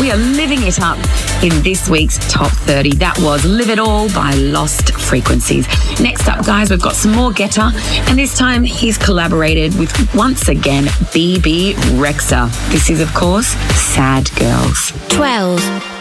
we are living it up in this week's Top 30. That was Live It All by Lost Frequencies. Next up, guys, we've got some more Guetta, and this time he's collaborated with, once again, BB Rexa. This is, of course, Sad Girls. 12.